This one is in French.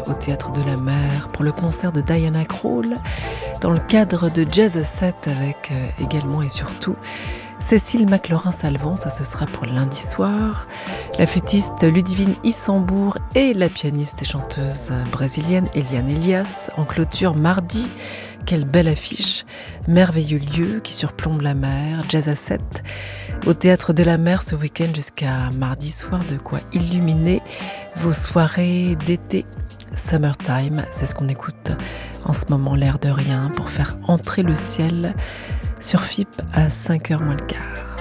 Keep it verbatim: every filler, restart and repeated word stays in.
au Théâtre de la Mer pour le concert de Diana Krall dans le cadre de Jazz Set avec euh, également et surtout Cécile McLaurin-Salvant, ça ce sera pour lundi soir, la flûtiste Ludivine Issambourg et la pianiste et chanteuse brésilienne Eliane Elias en clôture mardi. Quelle belle affiche, merveilleux lieu qui surplombe la mer, Jazz à sept, au Théâtre de la Mer ce week-end jusqu'à mardi soir, de quoi illuminer vos soirées d'été. Summertime, c'est ce qu'on écoute en ce moment, l'air de rien, pour faire entrer le ciel sur F I P à cinq heures moins le quart.